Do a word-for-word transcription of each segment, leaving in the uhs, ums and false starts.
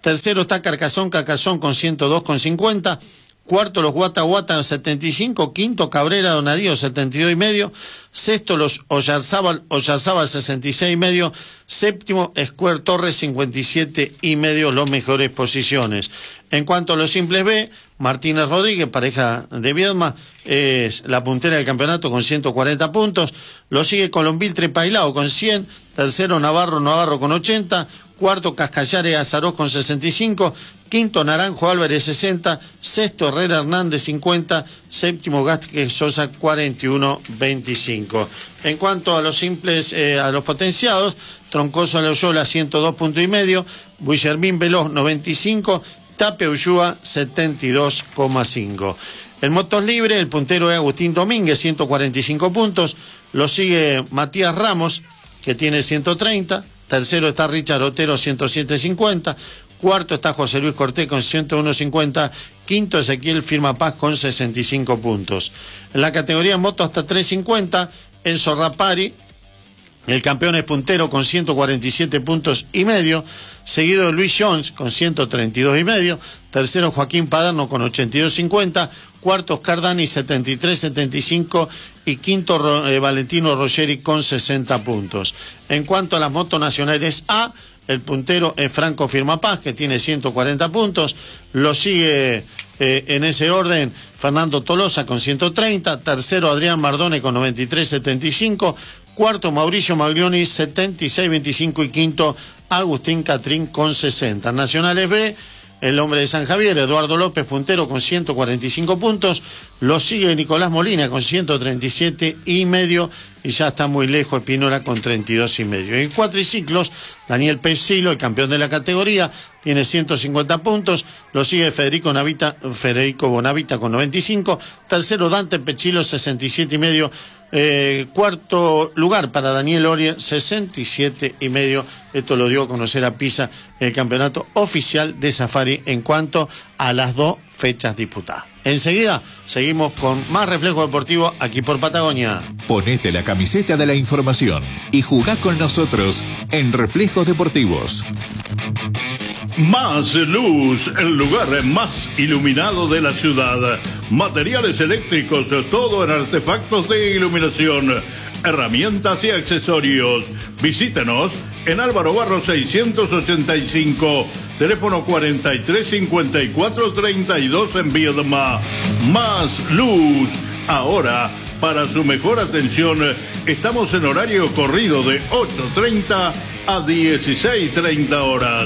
Tercero está Carcazón, Carcazón con ciento dos con cincuenta. Cuarto, los Guata Guata, setenta y cinco. Quinto, Cabrera Donadío, setenta y dos y medio. Sexto, los Oyarzábal, Oyarzábal, sesenta y seis y medio. Séptimo, Square Torres, cincuenta y siete y medio, los mejores posiciones. En cuanto a los simples B, Martínez Rodríguez, pareja de Viedma, es la puntera del campeonato con ciento cuarenta puntos. Lo sigue Colombil Trepailao con cien. Tercero, Navarro Navarro con ochenta. Cuarto, Cascallares Azarós con sesenta y cinco. Quinto, Naranjo Álvarez, sesenta. Sexto, Herrera Hernández, cincuenta. Séptimo, Vázquez Sosa, cuarenta y uno veinticinco. En cuanto a los simples, eh, a los potenciados, Troncoso Loyola, ciento dos puntos y medio. Guillermín Veloz, noventa y cinco. Tape Ullúa, setenta y dos coma cinco. En motos libres, el puntero es Agustín Domínguez, ciento cuarenta y cinco puntos. Lo sigue Matías Ramos, que tiene ciento treinta. Tercero está Richard Otero, ciento siete cincuenta. Cuarto está José Luis Cortés con ciento uno cincuenta. Quinto, Ezequiel Firma Paz con sesenta y cinco puntos. En la categoría moto hasta trescientos cincuenta, Enzo Rapari, el campeón es puntero con ciento cuarenta y siete puntos y medio. Seguido de Luis Jones con ciento treinta y dos y medio. Tercero, Joaquín Paderno con ochenta y dos cincuenta. Cuarto, Oscar Dani, setenta y tres setenta y cinco. Y quinto, eh, Valentino Ruggeri con sesenta puntos. En cuanto a las motos nacionales A, el puntero es Franco Firmapaz, que tiene ciento cuarenta puntos. Lo sigue eh, en ese orden Fernando Tolosa con ciento treinta. Tercero, Adrián Mardone con noventa y tres setenta y cinco. Cuarto, Mauricio Maglioni, setenta y seis veinticinco. Y quinto, Agustín Catrín con sesenta. Nacionales B, el hombre de San Javier, Eduardo López, puntero con ciento cuarenta y cinco puntos. Lo sigue Nicolás Molina con ciento treinta y siete y medio. Y ya está muy lejos Espínola con treinta y dos y medio. En cuatriciclos, Daniel Pesilo, el campeón de la categoría, tiene ciento cincuenta puntos. Lo sigue Federico Navita, Federico Bonavita con noventa y cinco. Tercero, Dante Pechilo, sesenta y siete y medio. Eh, cuarto lugar para Daniel Orier, sesenta y siete y medio. Esto lo dio a conocer a Pisa el campeonato oficial de Safari en cuanto a las dos fechas disputadas. Enseguida seguimos con más Reflejo Deportivo aquí por Patagonia. Ponete la camiseta de la información y jugá con nosotros en Reflejos Deportivos. Más Luz, el lugar más iluminado de la ciudad. Materiales eléctricos, todo en artefactos de iluminación, herramientas y accesorios. Visítenos en Álvaro Barro seiscientos ochenta y cinco, teléfono cuarenta y tres cincuenta y cuatro treinta y dos en Viedma. Más Luz. Ahora, para su mejor atención, estamos en horario corrido de ocho treinta a dieciséis treinta horas.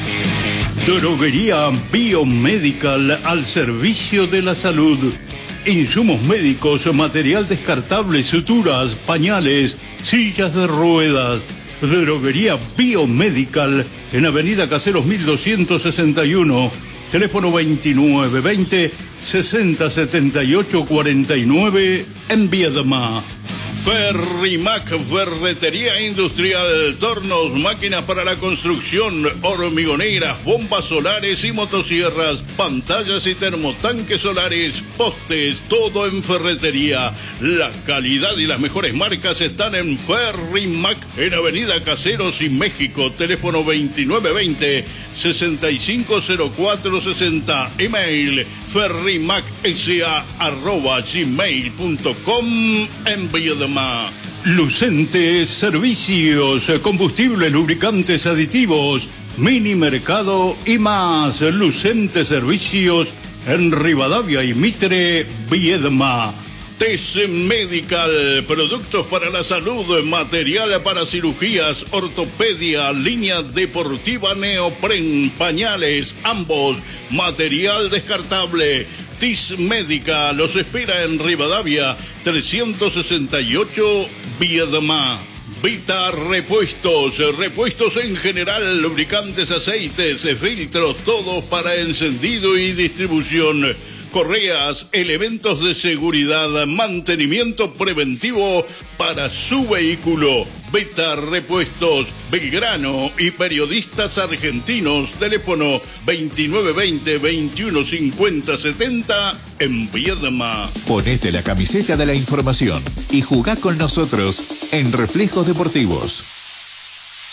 Droguería Biomedical, al servicio de la salud. Insumos médicos, material descartable, suturas, pañales, sillas de ruedas. Droguería Biomedical, en Avenida Caseros mil doscientos sesenta y uno. Teléfono veintinueve veinte, sesenta setenta y ocho cuarenta y nueve en Viedma. Ferrimac, ferretería industrial, tornos, máquinas para la construcción, hormigoneras, bombas solares y motosierras, pantallas y termotanques solares, postes, todo en ferretería. La calidad y las mejores marcas están en Ferrimac, en Avenida Caseros y México, teléfono veintinueve veinte, sesenta y cinco cero cuatro sesenta, email ferrimacsa arroba gmail punto com en Viedma. Lucente Servicios, combustible, lubricantes, aditivos, mini mercado y más. Lucente Servicios en Rivadavia y Mitre, Viedma. Tess Medical, productos para la salud, material para cirugías, ortopedia, línea deportiva neopren, pañales, ambos, material descartable. Tess Medical los espera en Rivadavia trescientos sesenta y ocho, Viedma. Vita Repuestos, repuestos en general, lubricantes, aceites, filtros, todos para encendido y distribución. Correas, elementos de seguridad, mantenimiento preventivo para su vehículo. Vita Repuestos, Belgrano y periodistas argentinos. Teléfono veintinueve veinte, veintiuno cincuenta setenta en Viedma. Ponete la camiseta de la información y jugá con nosotros en Reflejos Deportivos.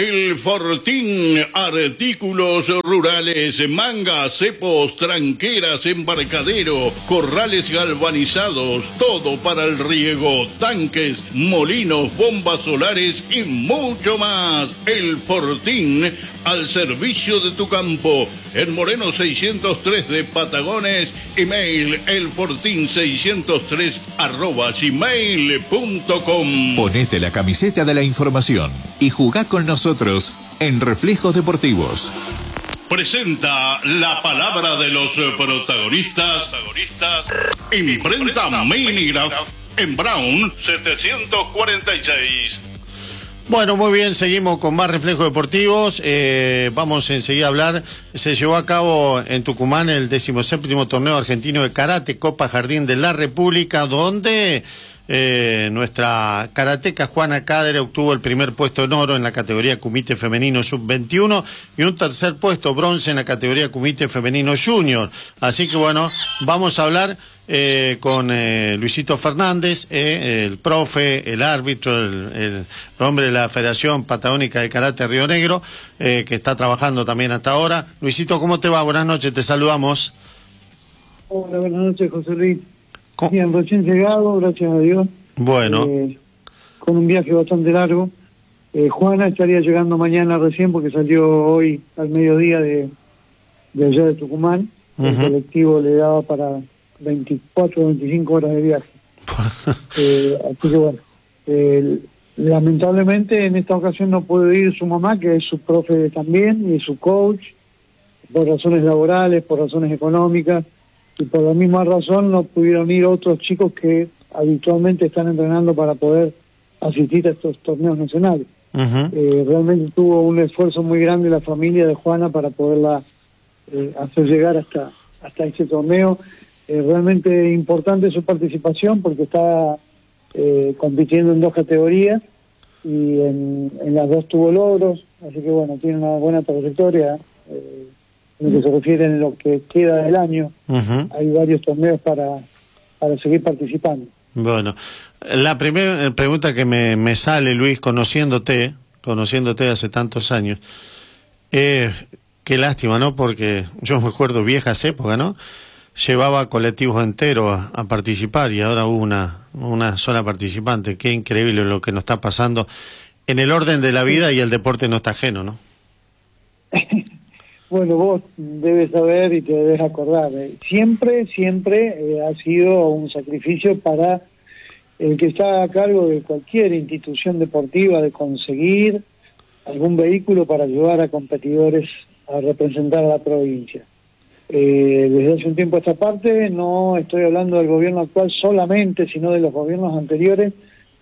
El Fortín, artículos rurales, mangas, cepos, tranqueras, embarcadero, corrales galvanizados, todo para el riego, tanques, molinos, bombas solares y mucho más. El Fortín, al servicio de tu campo. En Moreno seiscientos tres de Patagones, email elfortin seiscientos tres arroba gmail punto com. Ponete la camiseta de la información y jugá con nosotros en Reflejos Deportivos. Presenta la palabra de los protagonistas. Imprenta Minigraph en Brown setecientos cuarenta y seis. Bueno, muy bien, seguimos con más Reflejos Deportivos. Eh, vamos enseguida a hablar. Se llevó a cabo en Tucumán el decimoséptimo torneo argentino de karate, Copa Jardín de la República, donde eh, nuestra karateca Juana Cadere obtuvo el primer puesto en oro en la categoría Kumite Femenino sub veintiuno y un tercer puesto bronce en la categoría Kumite Femenino Junior. Así que bueno, vamos a hablar Eh, con eh, Luisito Fernández, eh, el profe, el árbitro, el, el hombre de la Federación Patagónica de Karate Río Negro, eh, que está trabajando también hasta ahora. Luisito, ¿cómo te va? Buenas noches, te saludamos. Hola, buenas noches, José Luis. ¿Cómo? Bien, recién llegado, gracias a Dios. Bueno. Eh, con un viaje bastante largo. Eh, Juana estaría llegando mañana recién porque salió hoy al mediodía de, de allá de Tucumán. Uh-huh. El colectivo le daba para veinticuatro o veinticinco horas de viaje. eh, así que bueno, eh, lamentablemente en esta ocasión no puede ir su mamá, que es su profe también, y su coach, por razones laborales, por razones económicas, y por la misma razón no pudieron ir otros chicos que habitualmente están entrenando para poder asistir a estos torneos nacionales. Uh-huh. eh, realmente tuvo un esfuerzo muy grande la familia de Juana para poderla eh, hacer llegar hasta, hasta este torneo. Eh, realmente importante su participación porque está eh, compitiendo en dos categorías y en, en las dos tuvo logros, así que bueno, tiene una buena trayectoria eh, en lo que se refiere en lo que queda del año. Uh-huh. Hay varios torneos para, para seguir participando. Bueno, la primera pregunta que me, me sale, Luis, conociéndote, conociéndote hace tantos años, eh, qué lástima, ¿no? Porque yo me acuerdo viejas épocas, ¿no? Llevaba colectivos enteros a, a participar y ahora hubo una, una sola participante. Qué increíble lo que nos está pasando en el orden de la vida, y el deporte no está ajeno, ¿no? Bueno, vos debes saber y te debes acordar, eh, siempre, siempre eh, ha sido un sacrificio para el que está a cargo de cualquier institución deportiva de conseguir algún vehículo para llevar a competidores a representar a la provincia. Eh, desde hace un tiempo a esta parte, no estoy hablando del gobierno actual solamente, sino de los gobiernos anteriores,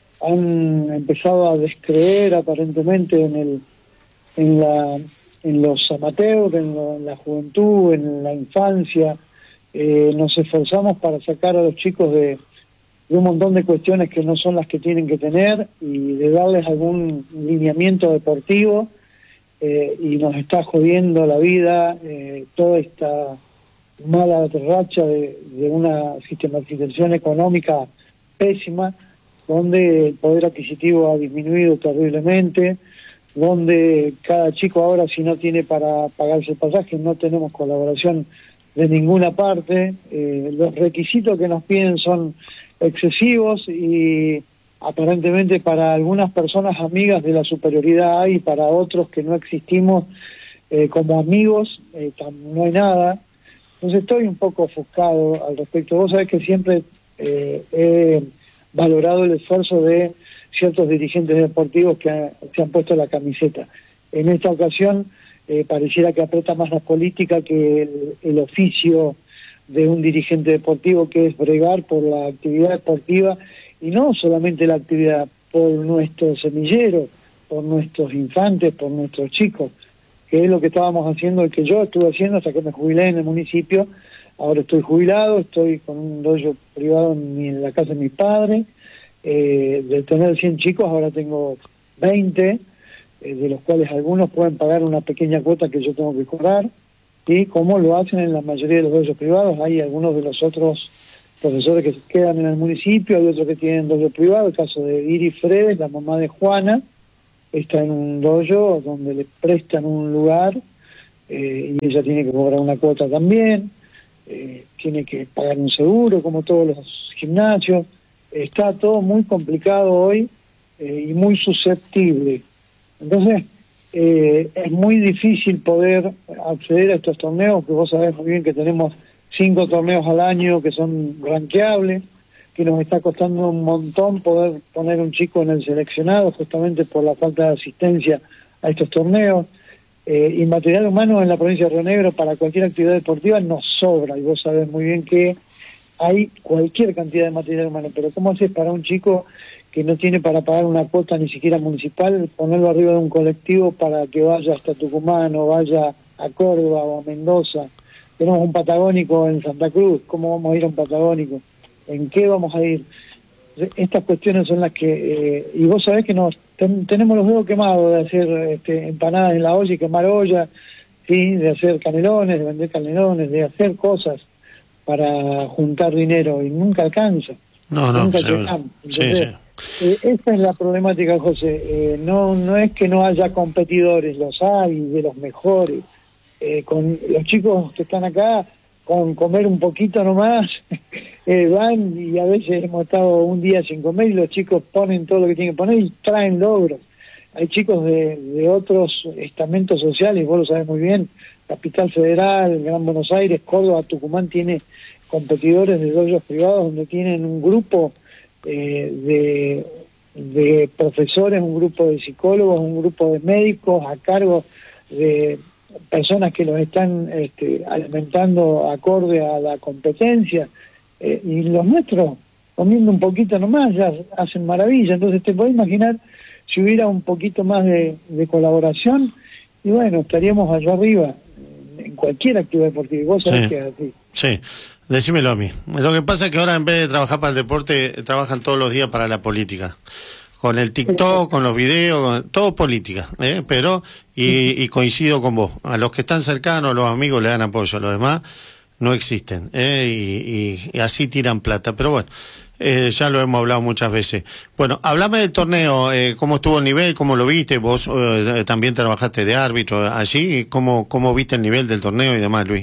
han empezado a descreer aparentemente en el en la en los amateurs, en, lo, en la juventud, en la infancia. Eh, nos esforzamos para sacar a los chicos de, de un montón de cuestiones que no son las que tienen que tener y de darles algún lineamiento deportivo. Eh, y nos está jodiendo la vida eh, toda esta mala racha de, de una sistematización económica pésima, donde el poder adquisitivo ha disminuido terriblemente, donde cada chico ahora, si no tiene para pagarse el pasaje, no tenemos colaboración de ninguna parte. Eh, los requisitos que nos piden son excesivos y aparentemente para algunas personas amigas de la superioridad hay, y para otros que no existimos eh, como amigos eh, no hay nada. Entonces estoy un poco ofuscado al respecto. Vos sabés que siempre eh, he valorado el esfuerzo de ciertos dirigentes deportivos que ha, se han puesto la camiseta. En esta ocasión eh, pareciera que aprieta más la política que el, el oficio de un dirigente deportivo, que es bregar por la actividad deportiva. Y no solamente la actividad, por nuestros semilleros, por nuestros infantes, por nuestros chicos, que es lo que estábamos haciendo, el que yo estuve haciendo hasta que me jubilé en el municipio. Ahora estoy jubilado, estoy con un dojo privado en, mi, en la casa de mis padres. Eh, de tener cien chicos, ahora tengo veinte, eh, de los cuales algunos pueden pagar una pequeña cuota que yo tengo que cobrar, y como lo hacen en la mayoría de los dojos privados. Hay algunos de los otros profesores que se quedan en el municipio, hay otros que tienen dojo privado, el caso de Iris Fredes, la mamá de Juana, está en un dojo donde le prestan un lugar eh, y ella tiene que cobrar una cuota también, eh, tiene que pagar un seguro como todos los gimnasios. Está todo muy complicado hoy eh, y muy susceptible. Entonces eh, es muy difícil poder acceder a estos torneos, que vos sabés muy bien que tenemos cinco torneos al año que son ranqueables, que nos está costando un montón poder poner un chico en el seleccionado justamente por la falta de asistencia a estos torneos. Eh, y material humano en la provincia de Río Negro para cualquier actividad deportiva nos sobra, y vos sabés muy bien que hay cualquier cantidad de material humano, pero ¿cómo haces para un chico que no tiene para pagar una cuota ni siquiera municipal, ponerlo arriba de un colectivo para que vaya hasta Tucumán o vaya a Córdoba o a Mendoza? Tenemos un patagónico en Santa Cruz, ¿cómo vamos a ir a un patagónico? ¿En qué vamos a ir? Estas cuestiones son las que... Eh, y vos sabés que nos ten, tenemos los dedos quemados de hacer este, empanadas en la olla y quemar olla, ¿sí? De hacer canelones, de vender canelones, de hacer cosas para juntar dinero, y nunca alcanza. No, no, nunca sí, llegamos. sí, sí. Eh, esta es la problemática, José. Eh, no, no es que no haya competidores, los hay, de los mejores. Eh, con los chicos que están acá, con comer un poquito nomás, eh, van, y a veces hemos estado un día sin comer y los chicos ponen todo lo que tienen que poner y traen logros. Hay chicos de, de otros estamentos sociales, vos lo sabés muy bien, Capital Federal, Gran Buenos Aires, Córdoba, Tucumán tiene competidores de dojos privados donde tienen un grupo eh, de, de profesores, un grupo de psicólogos, un grupo de médicos a cargo de personas que los están este, alimentando acorde a la competencia, eh, y los nuestros comiendo un poquito nomás ya hacen maravilla. Entonces te podés imaginar si hubiera un poquito más de, de colaboración, y bueno, estaríamos allá arriba en cualquier actividad deportiva. Vos sabés Sí. que es así. Sí, decímelo a mí. Lo que pasa es que ahora en vez de trabajar para el deporte, trabajan todos los días para la política. Con el TikTok, con los videos, con, todo política, ¿eh? Pero, y, y coincido con vos, a los que están cercanos, los amigos le dan apoyo, a los demás no existen, ¿eh? y, y, y así tiran plata. Pero bueno, eh, ya lo hemos hablado muchas veces. Bueno, hablame del torneo, eh, cómo estuvo el nivel, cómo lo viste, vos eh, también trabajaste de árbitro allí, cómo, cómo viste el nivel del torneo y demás, Luis.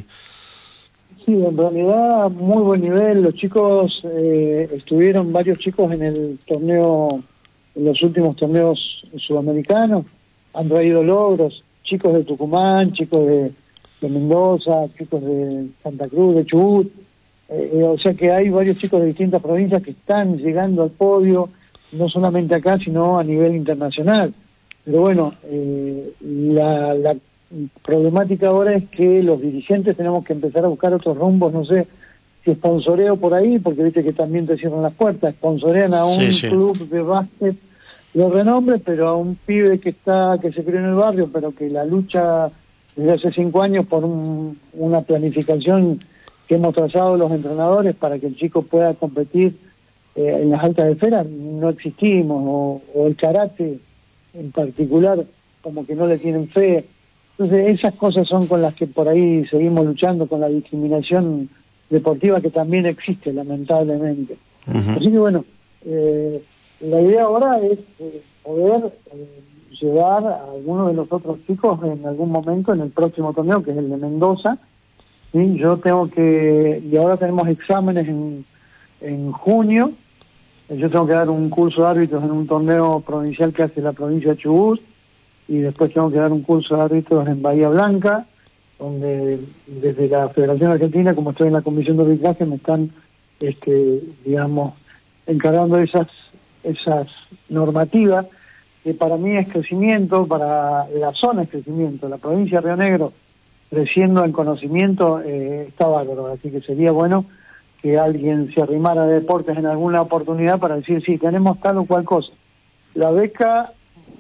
Sí, en realidad muy buen nivel. Los chicos, eh, estuvieron varios chicos en el torneo, en los últimos torneos sudamericanos, han traído logros, chicos de Tucumán, chicos de, de Mendoza, chicos de Santa Cruz, de Chubut, eh, eh, o sea que hay varios chicos de distintas provincias que están llegando al podio, no solamente acá, sino a nivel internacional. Pero bueno, eh, la, la problemática ahora es que los dirigentes tenemos que empezar a buscar otros rumbos, no sé, si sponsoreo por ahí, porque viste que también te cierran las puertas, sponsorean a un Sí, sí. club de básquet de renombre, pero a un pibe que está que se crió en el barrio, pero que la lucha desde hace cinco años por un, una planificación que hemos trazado los entrenadores para que el chico pueda competir eh, en las altas esferas, no existimos, o, o el karate en particular, como que no le tienen fe. Entonces esas cosas son con las que por ahí seguimos luchando, con la discriminación deportiva que también existe, lamentablemente. Uh-huh. Así que bueno, eh, la idea ahora es eh, poder eh, llevar a algunos de los otros chicos en algún momento en el próximo torneo, que es el de Mendoza. ¿Sí? Yo tengo que, y ahora tenemos exámenes en, en junio, yo tengo que dar un curso de árbitros en un torneo provincial que hace la provincia de Chubut, y después tengo que dar un curso de árbitros en Bahía Blanca, donde desde la Federación Argentina, como estoy en la comisión de arbitraje, me están, este, digamos, encargando de esas, esas normativas, que para mí es crecimiento, para la zona es crecimiento. La provincia de Río Negro, creciendo en conocimiento, eh, está bárbaro, así que sería bueno que alguien se arrimara de deportes en alguna oportunidad para decir, sí, tenemos tal o cual cosa. La beca,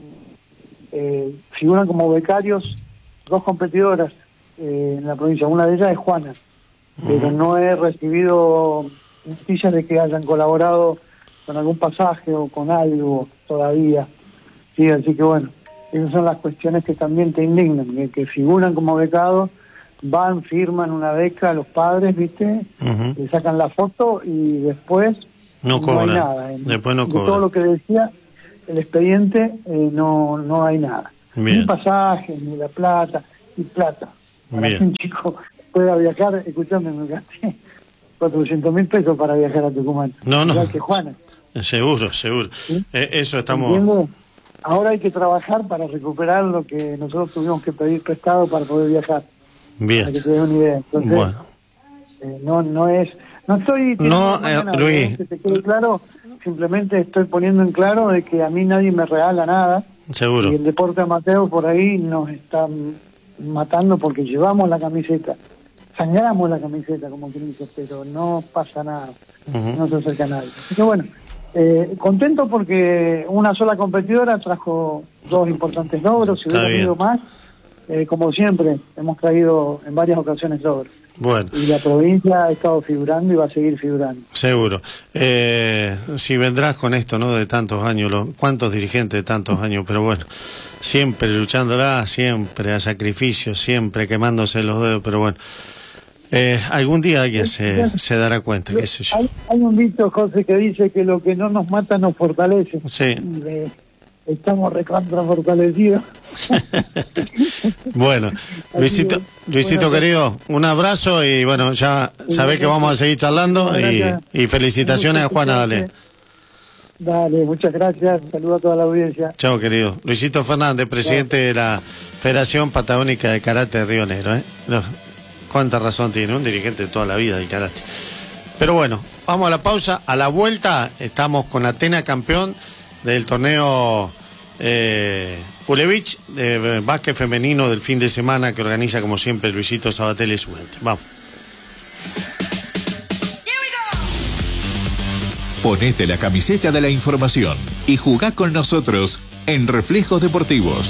eh, figuran como becarios dos competidoras eh, en la provincia, una de ellas es Juana, uh-huh. pero no he recibido noticias de que hayan colaborado con algún pasaje o con algo todavía, sí, así que bueno, esas son las cuestiones que también te indignan, que, que figuran como becados, van, firman una beca a los padres, ¿viste? Uh-huh. Le sacan la foto y después no, cobra. no hay nada. En, después no de cobra. todo lo que decía, el expediente eh, no, no hay nada. Bien. Ni pasaje, ni la plata, y plata. Para Bien. que un chico pueda viajar, escuchame, me gasté cuatrocientos mil pesos para viajar a Tucumán. No, no. Igual que Juana. Seguro, seguro. ¿Sí? Eh, eso estamos... ¿Entiendes? Ahora hay que trabajar para recuperar lo que nosotros tuvimos que pedir prestado para poder viajar. Bien. Para que te dé una idea. Entonces, Bueno. eh, no, no es... No estoy... No, eh, Luis. Que te quede claro, simplemente estoy poniendo en claro de que a mí nadie me regala nada. Seguro. Y el deporte amateur por ahí nos está matando porque llevamos la camiseta. Sangramos la camiseta, como quien dice, pero no pasa nada. Uh-huh. No se acerca a nadie. Así que bueno, eh, contento porque una sola competidora trajo dos importantes logros. Si Está hubiera tenido bien. más, eh, como siempre, hemos traído en varias ocasiones logros. Bueno. Y la provincia ha estado figurando y va a seguir figurando. Seguro. Eh, si vendrás con esto, ¿no? De tantos años, los, cuántos dirigentes de tantos años, pero bueno, siempre luchándola, siempre a sacrificio, siempre quemándose los dedos, pero bueno, eh, algún día alguien se, se dará cuenta, qué sé yo. Hay, hay un dicho, José, que dice que lo que no nos mata nos fortalece. Sí. Y de- estamos recontra fortalecidos. Bueno, Luisito, Luisito querido, un abrazo y bueno, ya sabés que vamos a seguir charlando y, y felicitaciones a Juana, dale. Dale, muchas gracias. Saludos a toda la audiencia. Chao, querido. Luisito Fernández, presidente de la Federación Patagónica de Karate de Río Negro, ¿eh? No, cuánta razón tiene, un dirigente de toda la vida del karate. Pero bueno, vamos a la pausa. A la vuelta estamos con Atena, campeón del torneo eh, Kulevich de básquet femenino del fin de semana que organiza como siempre Luisito Sabatelli y su gente. Vamos. Ponete la camiseta de la información y jugá con nosotros en Reflejos Deportivos.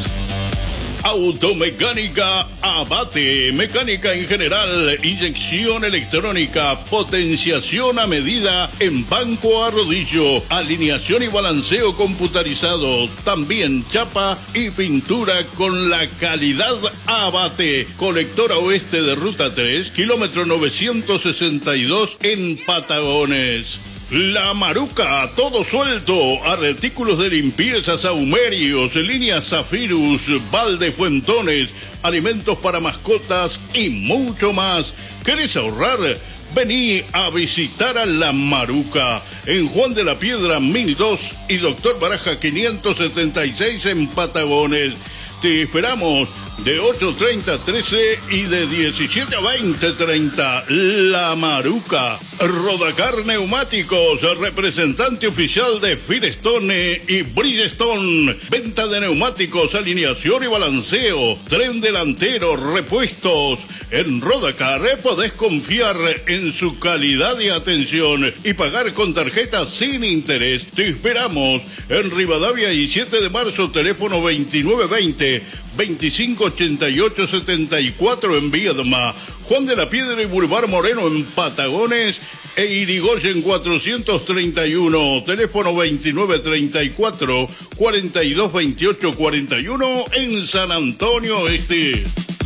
Automecánica Abate, mecánica en general, inyección electrónica, potenciación a medida en banco a rodillo, alineación y balanceo computarizado, también chapa y pintura con la calidad Abate. Colectora oeste de Ruta tres, kilómetro novecientos sesenta y dos en Patagones. La Maruca, todo suelto, artículos de limpieza, saumerios, líneas Zafirus, balde Fuentones, alimentos para mascotas y mucho más. ¿Querés ahorrar? Vení a visitar a La Maruca en Juan de la Piedra mil dos y Doctor Baraja quinientos setenta y seis en Patagones. Te esperamos de ocho treinta a trece y de diecisiete a veinte treinta. La Maruca. Rodacar Neumáticos, representante oficial de Firestone y Bridgestone. Venta de neumáticos, alineación y balanceo, tren delantero, repuestos. En Rodacar podés confiar en su calidad y atención y pagar con tarjeta sin interés. Te esperamos en Rivadavia y siete de marzo, teléfono veintinueve veinte, veinticinco ochenta y ocho setenta y cuatro en Viedma, Juan de la Piedra y Boulevard Moreno en Patagones e Irigoyen cuatrocientos treinta y uno, teléfono veintinueve treinta y cuatro, cuarenta y dos veintiocho cuarenta y uno en San Antonio Este.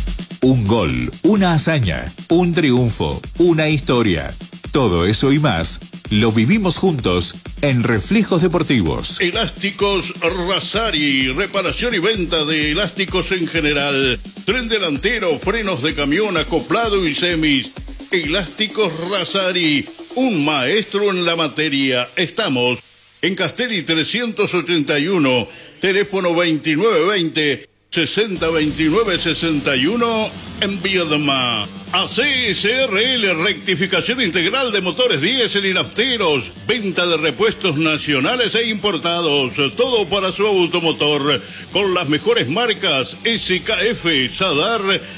Un gol, una hazaña, un triunfo, una historia. Todo eso y más lo vivimos juntos en Reflejos Deportivos. Elásticos Razari, reparación y venta de elásticos en general. Tren delantero, frenos de camión, acoplado y semis. Elásticos Razari, un maestro en la materia. Estamos en Castelli trescientos ochenta y uno, teléfono veintinueve veinte, sesenta veintinueve sesenta y uno en Viedma. A C S R L, rectificación integral de motores diésel y nafteros, venta de repuestos nacionales e importados, todo para su automotor, con las mejores marcas S K F, Sadar,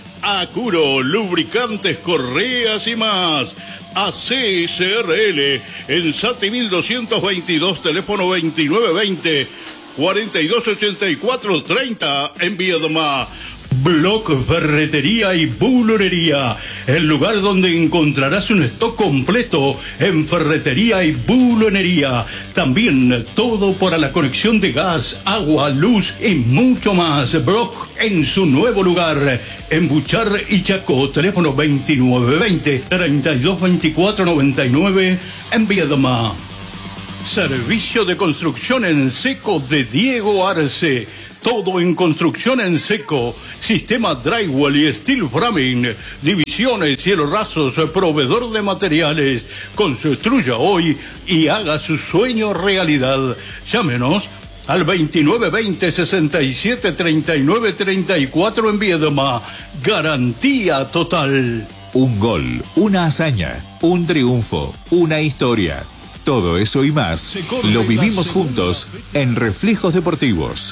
Acuro, lubricantes, correas y más. A C S R L, en Sati mil doscientos veintidós, teléfono veintinueve veinte, cuarenta y dos ochenta y cuatro treinta en Viedma. Block Ferretería y Bulonería, el lugar donde encontrarás un stock completo en ferretería y bulonería. También todo para la conexión de gas, agua, luz y mucho más. Block en su nuevo lugar, en Buchar y Chacó, teléfono veintinueve veinte, treinta y dos veinticuatro noventa y nueve en Viedma. Servicio de construcción en seco de Diego Arce. Todo en construcción en seco. Sistema drywall y steel framing. Divisiones, cielos rasos, proveedor de materiales. Construya hoy y haga su sueño realidad. Llámenos al veintinueve veinte, sesenta y siete, treinta y nueve, treinta y cuatro en Viedma. Garantía total. Un gol, una hazaña, un triunfo, una historia. Todo eso y más lo vivimos juntos en Reflejos Deportivos.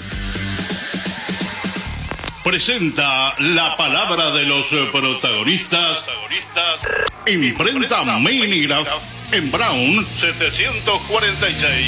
Presenta la palabra de los protagonistas. Imprenta Minigraph en Brown setecientos cuarenta y seis.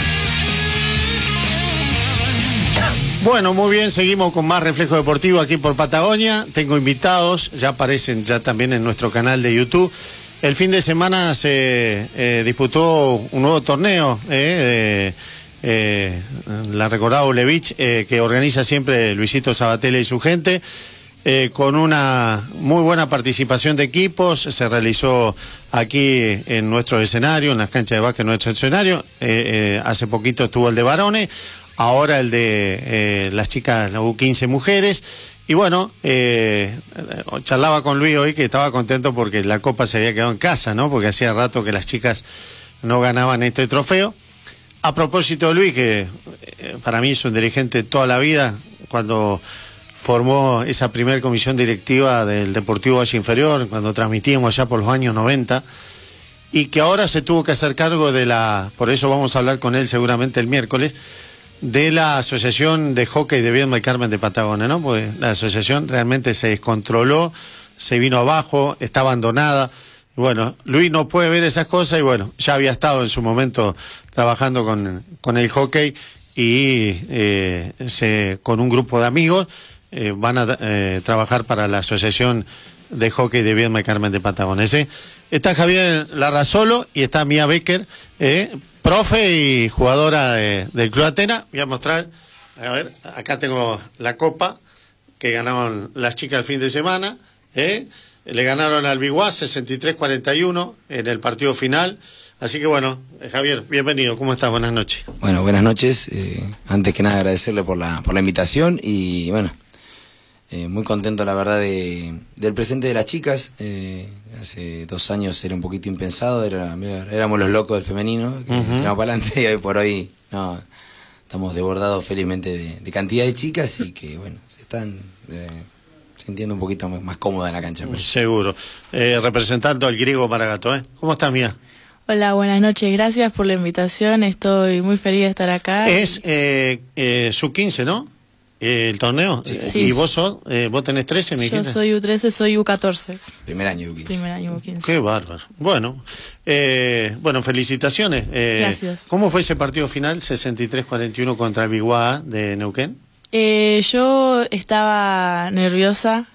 Bueno, muy bien, seguimos con más Reflejo Deportivo aquí por Patagonia. Tengo invitados, ya aparecen ya también en nuestro canal de YouTube. El fin de semana se eh, disputó un nuevo torneo, eh, eh, eh, la recordada Ulevich, eh, que organiza siempre Luisito Sabatella y su gente, eh, con una muy buena participación de equipos. Se realizó aquí en nuestro escenario, en las canchas de básquet, en nuestro escenario. Eh, eh, hace poquito estuvo el de varones, ahora el de eh, las chicas, la U quince mujeres. Y bueno, eh, charlaba con Luis hoy que estaba contento porque la copa se había quedado en casa, ¿no? Porque hacía rato que las chicas no ganaban este trofeo. A propósito de Luis, que eh, para mí es un dirigente toda la vida, cuando formó esa primer comisión directiva del Deportivo Valle Inferior, cuando transmitíamos allá por los años noventa, y que ahora se tuvo que hacer cargo de la, por eso vamos a hablar con él seguramente el miércoles, de la Asociación de Hockey de Viedma y Carmen de Patagonia, ¿no? Porque la asociación realmente se descontroló, se vino abajo, está abandonada. Bueno, Luis no puede ver esas cosas y bueno, ya había estado en su momento trabajando con, con el hockey y eh, se, con un grupo de amigos eh, van a eh, trabajar para la Asociación de Hockey de Viedma y Carmen de Patagonia. ¿Sí? Está Javier Larrazolo y está Mía Becker, eh, profe y jugadora de, del Club Atenas. Voy a mostrar, a ver, acá tengo la copa que ganaron las chicas el fin de semana, ¿eh? Le ganaron al Biguá sesenta y tres cuarenta y uno en el partido final. Así que bueno, eh, Javier, bienvenido, ¿cómo estás? Buenas noches. Bueno, buenas noches. Eh, antes que nada agradecerle por la, por la invitación y bueno, eh, muy contento la verdad de, del presente de las chicas. Eh, hace dos años era un poquito impensado, era, éramos los locos del femenino, que uh-huh. tiramos para adelante y hoy por hoy no, estamos desbordados felizmente de, de cantidad de chicas y que bueno, se están eh, sintiendo un poquito más, más cómoda en la cancha. Pues. Seguro. Eh, representando al griego Maragato, ¿eh? ¿Cómo estás, Mía? Hola, buenas noches, gracias por la invitación, estoy muy feliz de estar acá. Es eh, eh, sub quince, ¿no? Eh, el torneo. Sí. ¿Y Sí. vos sos, eh, vos tenés trece, me dijiste? Yo soy U trece, soy U catorce. Primer año U quince. Primer año U quince. Qué bárbaro. Bueno, eh, bueno, felicitaciones. Eh, Gracias. ¿Cómo fue ese partido final, sesenta y tres cuarenta y uno contra el Biguá de Neuquén? Eh, yo estaba nerviosa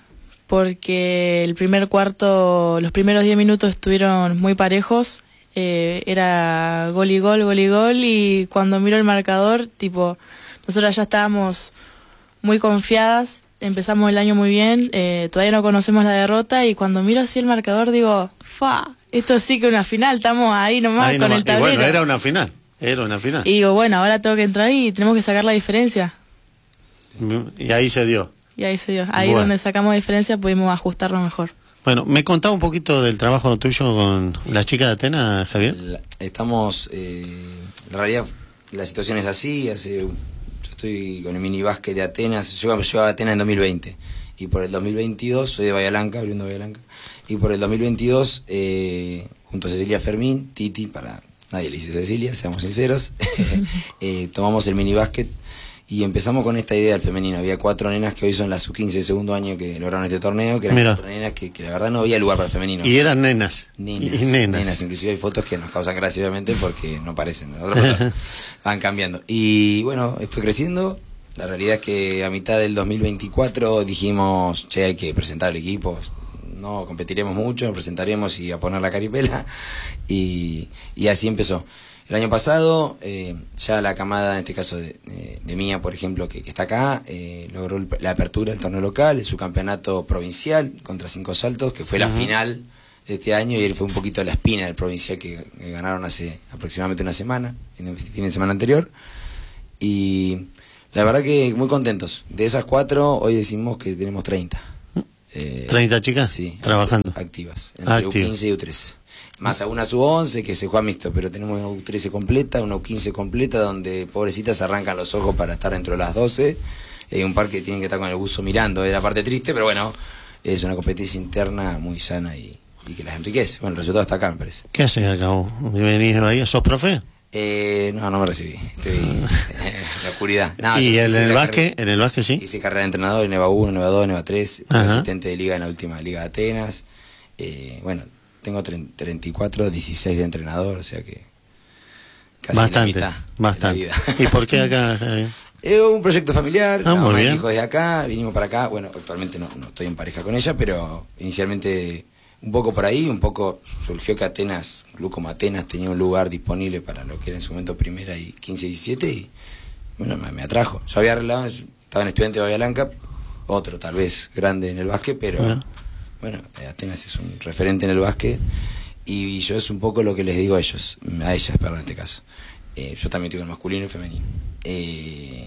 porque el primer cuarto, los primeros diez minutos estuvieron muy parejos. Eh, era gol y gol, gol y gol, y cuando miro el marcador, tipo, nosotras ya estábamos muy confiadas, empezamos el año muy bien, eh, todavía no conocemos la derrota, y cuando miro así el marcador digo, fa, esto sí que es una final, estamos ahí nomás Ahí con nomás. el tablero. Y bueno, era una final, era una final. Y digo, bueno, ahora tengo que entrar y tenemos que sacar la diferencia. Y ahí se dio. Y ahí se dio, ahí Bueno. donde sacamos diferencia pudimos ajustarlo mejor. Bueno, ¿me contaba un poquito del trabajo tuyo con las chicas de Atenas, Javier? La- estamos, eh, en realidad la situación es así, hace, yo estoy con el mini básquet de Atenas, yo llevaba a Atenas en dos mil veinte, y por el dos mil veintidós, soy de Bahía Blanca, oriundo de Bahía Blanca, y por el dos mil veintidós, eh, junto a Cecilia Fermín, Titi, para nadie le dice Cecilia, seamos sinceros, eh, tomamos el mini básquet y empezamos con esta idea del femenino. Había cuatro nenas que hoy son las sub quince de segundo año que lograron este torneo, que eran Mira. cuatro nenas que, que la verdad no había lugar para el femenino. Y eran nenas. Nenas, Y nenas. nenas, inclusive hay fotos que nos causan gracia obviamente porque no parecen, otra cosa, van cambiando. Y bueno, fue creciendo, la realidad es que a mitad del dos mil veinticuatro dijimos, che, hay que presentar el equipo, no competiremos mucho, nos presentaremos y a poner la caripela, y, y así empezó. El año pasado, eh, ya la camada, en este caso de, de, de Mía, por ejemplo, que, que está acá, eh, logró el- la apertura del torneo local, su campeonato provincial contra Cinco Saltos, que fue la Ujú. final este año, y él fue un poquito la espina del provincial que, que ganaron hace aproximadamente una semana, en el fin de semana anterior. Y la verdad que muy contentos. De esas cuatro, hoy decimos que tenemos treinta. Eh, ¿treinta chicas? Sí. Trabajando. Activas. Entre Activas. U quince y U trece. Más alguna sub once que se juega mixto, pero tenemos una U trece completa, una U quince completa, donde pobrecitas arrancan los ojos para estar dentro de las doce. Hay un par que tienen que estar con el buzo mirando, es la parte triste, pero bueno, es una competencia interna muy sana y, y que las enriquece. Bueno, el resultado está acá, me parece. ¿Qué haces acá vos? ¿Venís de Bahía? ¿Sos profe? Eh, no, no me recibí. Estoy en la oscuridad. No, ¿Y el, en el básquet? Carrera, ¿En el básquet sí? Hice carrera de entrenador en EVA uno, en EVA dos, en EVA tres, Ajá. asistente de liga en la última liga de Atenas. Eh, bueno, tengo treinta y cuatro, dieciséis de entrenador, o sea que casi Bastante, la mitad bastante. de la vida. ¿Y por qué acá, Javier? Es un proyecto familiar, Ah, muy bien. hijos de acá, vinimos para acá. Bueno, actualmente no, no estoy en pareja con ella, pero inicialmente un poco por ahí, un poco surgió que Atenas, un club como Atenas tenía un lugar disponible para lo que era en su momento primera y quince y diecisiete, y bueno, me, me atrajo. Yo había arreglado, estaba en Estudiante de Bahía Blanca, otro tal vez grande en el básquet, pero Bueno. bueno, Atenas es un referente en el básquet, y yo es un poco lo que les digo a ellos, a ellas, perdón, en este caso. Eh, yo también tengo el masculino y el femenino. Eh,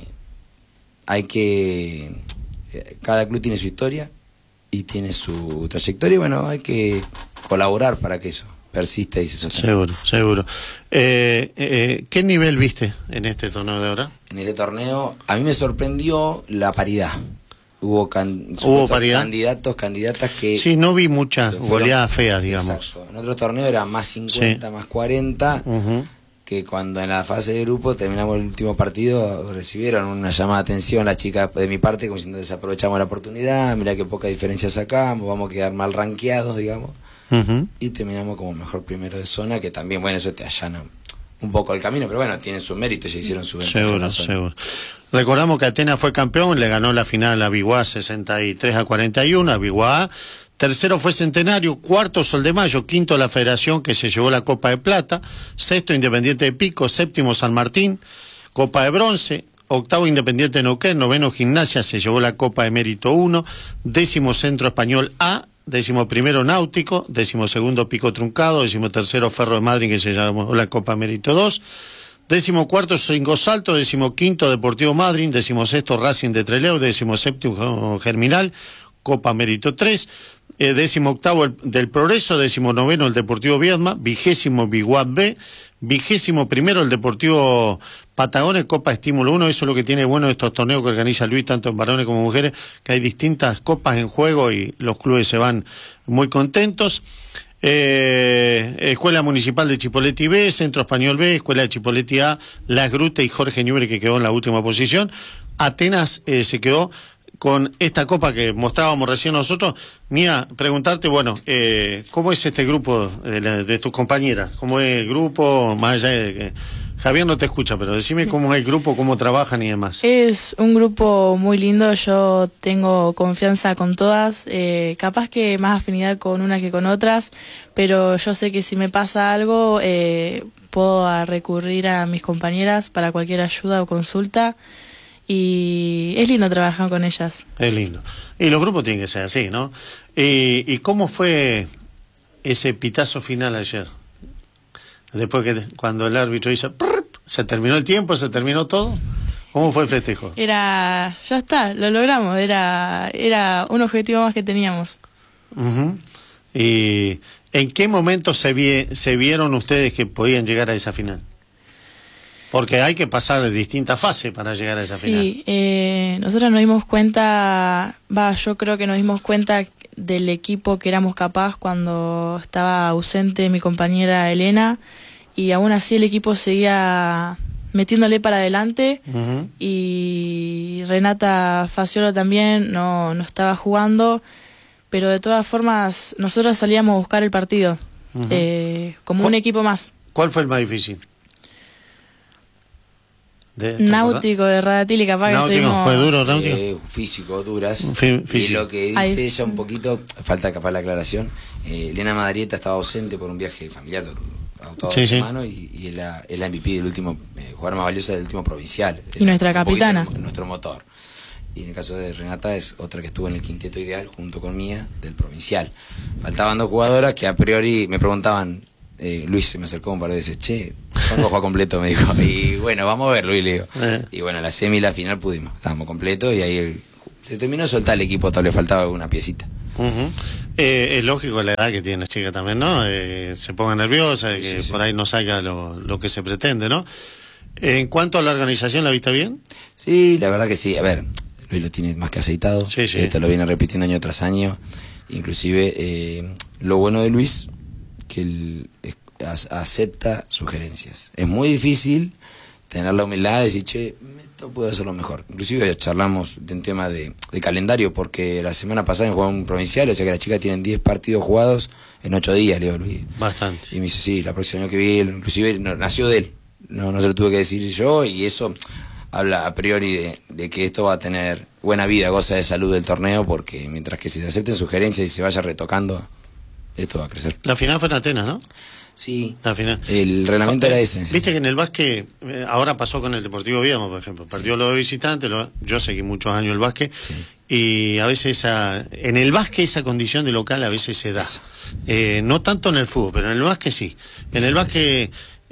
hay que... Eh, cada club tiene su historia y tiene su trayectoria, y bueno, hay que colaborar para que eso persista y se sostenga. Seguro, seguro. Eh, eh, ¿Qué nivel viste en este torneo de ahora? En este torneo, a mí me sorprendió la paridad. Hubo, can, ¿Hubo paridad? candidatos, candidatas que... Sí, no vi muchas se fueron- goleadas feas, digamos. Exacto. En otros torneos era más cincuenta, Sí. más cuarenta, Ujú. que cuando en la fase de grupo terminamos el último partido, recibieron una llamada de atención las chicas de mi parte, como diciendo desaprovechamos la oportunidad, mirá qué poca diferencia sacamos, vamos a quedar mal rankeados, digamos. Ujú. Y terminamos como mejor primero de zona, que también, bueno, eso te allana un poco el camino, pero bueno, tienen su mérito, ya hicieron su ventaja en Seguro, la zona. seguro. Recordamos que Atenas fue campeón, le ganó la final a Biguá sesenta y tres a cuarenta y uno, a Biguá. Tercero fue Centenario, cuarto Sol de Mayo, quinto la Federación, que se llevó la Copa de Plata, sexto Independiente de Pico, séptimo San Martín, Copa de Bronce, octavo Independiente de Neuquén, noveno Gimnasia, se llevó la Copa de Mérito uno, décimo Centro Español A, décimo primero Náutico, décimo segundo Pico Truncado, décimo tercero Ferro de Madrid, que se llamó la Copa Mérito dos, décimo cuarto Cinco Salto, décimo quinto Deportivo Madryn, décimo sexto Racing de Trelew, décimo séptimo Germinal, Copa Mérito tres, eh, décimo octavo el, del Progreso, décimo noveno el Deportivo Viedma, vigésimo Biguat B, vigésimo primero el Deportivo Patagones, Copa Estímulo uno. Eso es lo que tiene bueno estos torneos que organiza Luis, tanto en varones como mujeres, que hay distintas copas en juego y los clubes se van muy contentos. Eh, Escuela Municipal de Chipoleti B, Centro Español B, Escuela de Chipoleti A, Las Grutes y Jorge Ñubre, que quedó en la última posición. Atenas eh, se quedó con esta copa que mostrábamos recién nosotros. Mía, preguntarte, bueno, eh, ¿cómo es este grupo de, la, de tus compañeras? ¿Cómo es el grupo? Más allá de que Javier no te escucha, pero decime cómo es el grupo, cómo trabajan y demás. Es un grupo muy lindo, yo tengo confianza con todas, eh, capaz que más afinidad con unas que con otras, pero yo sé que si me pasa algo eh, puedo recurrir a mis compañeras para cualquier ayuda o consulta, y es lindo trabajar con ellas. Es lindo. Y los grupos tienen que ser así, ¿no? ¿Y, y cómo fue ese pitazo final ayer? Después que cuando el árbitro hizo... ¿Se terminó el tiempo? ¿Se terminó todo? ¿Cómo fue el festejo? Era, ya está, lo logramos, era, era un objetivo más que teníamos. Uh-huh. ¿Y en qué momento se, vi, se vieron ustedes que podían llegar a esa final? Porque hay que pasar distintas fases para llegar a esa sí, final. Sí, eh, nosotros nos dimos cuenta, va, yo creo que nos dimos cuenta del equipo que éramos capaz cuando estaba ausente mi compañera Elena, y aún así el equipo seguía metiéndole para adelante. Uh-huh. Y Renata Faciolo también no, no estaba jugando, pero de todas formas nosotros salíamos a buscar el partido, uh-huh. eh, como un equipo más. ¿Cuál fue el más difícil? De, Náutico de Radatili, capaz Náutico, que estuvimos... ¿fue duro Náutico? Eh, físico, duras. F físico. Y lo que dice Ay. ella un poquito, falta capaz la aclaración, eh, Elena Madarieta estaba ausente por un viaje familiar de auto sí, de sí. mano, y, y es la, la M V P del último, eh, jugador más valiosa del último provincial. Y nuestra capitana. Nuestro motor. y en el caso de Renata es otra que estuvo en el quinteto ideal junto con Mía del provincial. Faltaban dos jugadoras que a priori me preguntaban, eh, Luis se me acercó un par de veces, che, ¿cuándo juega completo? Me dijo, y bueno, vamos a ver, Luis, le digo. Eh. Y bueno, la semi y la final pudimos, estábamos completos y ahí el, se terminó de soltar el equipo, todavía le faltaba una piecita. Uh-huh. eh, es lógico la edad que tiene la chica también, ¿no? Eh, se ponga nerviosa, sí, que sí, por sí. ahí no salga lo, lo que se pretende, ¿no? En cuanto a la organización, ¿la viste bien? Sí, la verdad que sí. A ver, Luis lo tiene más que aceitado. Sí, sí. Esto lo viene repitiendo año tras año. Inclusive, eh, lo bueno de Luis, que él es, acepta sugerencias. Es muy difícil tener la humildad de decir, che, esto puedo hacerlo mejor. Inclusive charlamos de un tema de, de calendario, porque la semana pasada jugaba un provincial, o sea que las chicas tienen diez partidos jugados en ocho días, le digo, Luis. Bastante. Y me dice, sí, la próxima año que vi, inclusive no, nació de él. No, no se lo tuve que decir yo, y eso habla a priori de, de que esto va a tener buena vida, goza de salud del torneo, porque mientras que se acepten sugerencias y se vaya retocando, esto va a crecer. La final fue en Atenas, ¿no? Sí, la final. El reglamento era ese. Viste que en el básquet, eh, ahora pasó con el Deportivo Viedma, por ejemplo, perdió lo de visitante, lo, yo seguí muchos años el básquet, sí. Y a veces esa, en el básquet esa condición de local a veces se da, eh, no tanto en el fútbol, pero en el básquet sí, en eso el básquet...